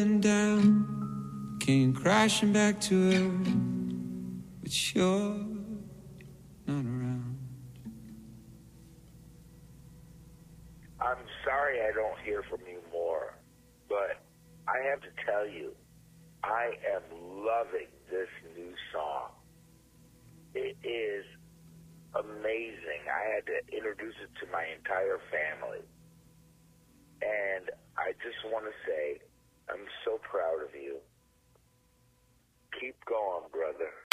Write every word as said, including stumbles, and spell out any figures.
down, came crashing back to earth, but you're not around. I'm sorry I don't hear from you more, but I have to tell you, I am loving this new song. It is amazing. I had to introduce it to my entire family. And I just want to say, I'm so proud of you. Keep going, brother.